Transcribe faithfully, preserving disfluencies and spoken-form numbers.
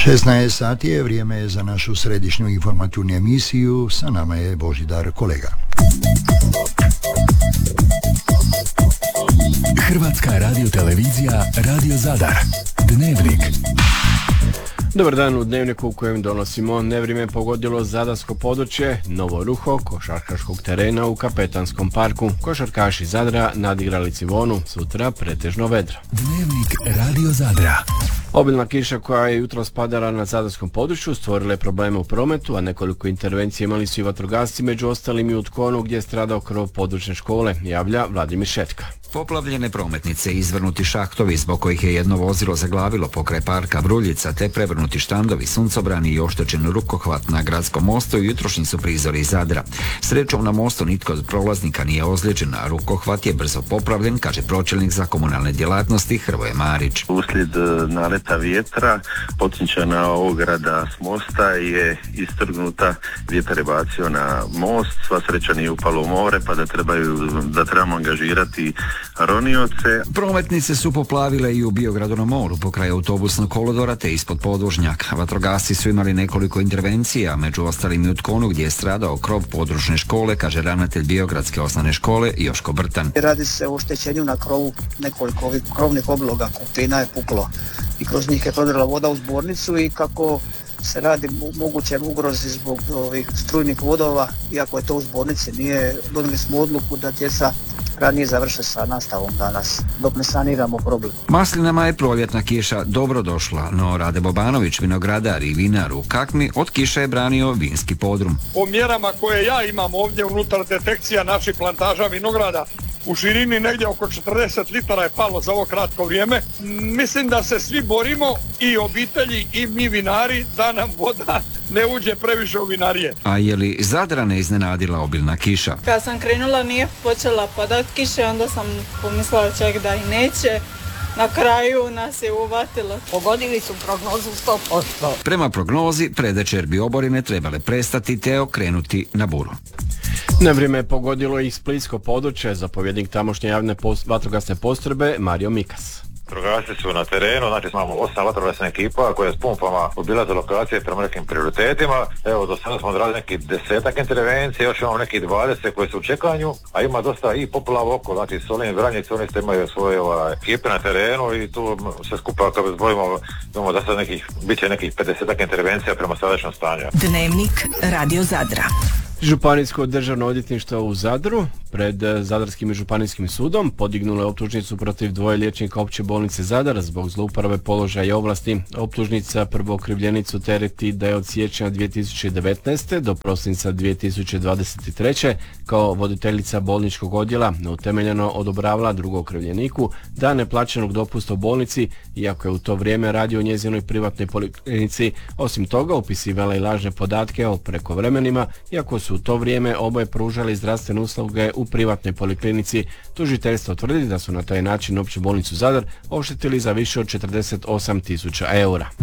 šesnaest sati je, vrijeme je za našu središnju informativnu emisiju. Sa nama je Božidar Kolega. Hrvatska radiotelevizija Radio Zadar. Dnevnik. Dobar dan u Dnevniku u kojem donosimo. Nevrijeme pogodilo zadarsko područje, novo ruho košarkaškog terena u Kapetanskom parku. Košarkaši Zadra nadigrali Civonu, sutra pretežno vedro. Dnevnik Radio Zadra. Obilna kiša koja je jutro spadala na zadarskom području stvorila je probleme u prometu, a nekoliko intervencija imali su i vatrogasci, među ostalim i u Tkonu gdje je stradao krov područne škole, javlja Vladimir Šetka. Poplavljene prometnice, izvrnuti šahtovi zbog kojih je jedno vozilo zaglavilo pokraj parka Bruljica, te prevrnuti štandovi, suncobrani i oštećen rukohvat na gradskom mostu jutrošnji su prizori iz Zadra. Srećom na mostu nitko od prolaznika nije ozlijeđen, a rukohvat je brzo popravljen, kaže pročelnik za komunalne djelatnosti Hrvoje Marić. Uslijed naleta vjetra potcinčana ograda s mosta je istrgnuta, vjetar je bacio na most, sva sreća nije upalo u more, pa da trebaju da trebamo angažirati ronioce. Prometnice su poplavile i u Biogradu na moru pokraj autobusnog kolodvora te ispod podvožnjaka. Vatrogasci su imali nekoliko intervencija, među ostalim i u Tkonu gdje je stradao krov područne škole, kaže ravnatelj Biogradske osnovne škole Joško Brtan. Radi se o oštećenju na krovu, nekoliko ovih krovnih obiloga, kupina je puklo i kroz njih je prodrla voda u zbornicu i kako se radi mogućem ugrozi zbog ovih strujnih vodova, iako je to u zbornici, nije, donijeli smo odluku da djeca ranije završe sa nastavom danas, dok ne saniramo problem. Maslinama je proljetna kiša dobro došla, no Rade Bobanović, vinogradar i vinar u Kakmi, od kiše je branio vinski podrum. Po mjerama koje ja imam ovdje unutar detekcija naših plantaža vinograda, u širini negdje oko četrdeset litara je palo za ovo kratko vrijeme. Mislim da se svi borimo, i obitelji i mi vinari, da nam voda ne uđe previše u vinarije. A je li Zadra ne iznenadila obilna kiša? Kad sam krenula nije počela padat kiše, onda sam pomislila čak da i neće. Na kraju nas je uvatilo. Pogodili su prognozu sto posto. Prema prognozi, predvečer bi oborine trebale prestati te okrenuti na buru. Nevrijeme je pogodilo i splitsko područje, zapovjednik tamošnje javne post- vatrogasne postrojbe Mario Mikas. Vatrogasci su na terenu, znači imamo osam vatrogasnih ekipa koje s pumpama obilaze lokacije prema nekim prioritetima. Evo, do sada smo odradili neki desetak intervencija, još imamo neki dvadeset koje su u čekanju, a ima dosta i poplava oko, znači Solin i Vranjic, oni ste imaju svoje ova, ekipe na terenu i tu se skupa kad zbrojimo, imamo da sad nekih, bit će nekih pedesetak intervencija prema sadašnjem stanju. Dnevnik Radio Zadra. Županijsko državno odvjetništvo u Zadru pred Zadarskim i županijskim sudom podignulo je optužnicu protiv dvoje liječnika opće bolnice Zadar zbog zlouporabe položaja i ovlasti. Optužnica prvo okrivljenicu tereti da je od siječnja dvije tisuće devetnaeste do prosinca dvije tisuće dvadeset treće kao voditeljica bolničkog odjela neutemeljeno odobravala drugog okrivljeniku da neplaćenog dopusta u bolnici, iako je u to vrijeme radio u njezinoj privatnoj poliklinici. Osim toga upisivala i lažne podatke o prekovremenima, iako su u to vrijeme oboje pružali zdravstvene usluge u privatnoj poliklinici. Tužiteljstvo tvrdi da su na taj način opću bolnicu Zadar oštetili za više od četrdeset osam tisuća eura.